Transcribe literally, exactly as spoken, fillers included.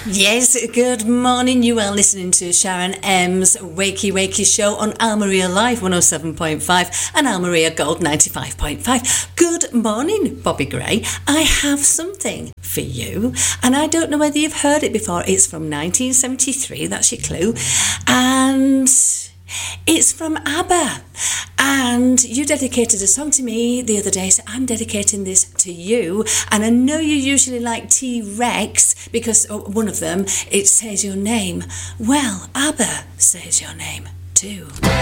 Yes, good morning. You are listening to Sharon M's Wakey Wakey Show on Almeria Live one oh seven point five and Almeria Gold ninety-five point five. Good morning, Bobby Gray. I have something for you, and I don't know whether you've heard it before. It's from nineteen seventy-three, that's your clue, and it's from ABBA. And you dedicated a song to me the other day, so I'm dedicating this to you. And I know you usually like T-Rex because one of them, it says your name. Well, ABBA says your name too.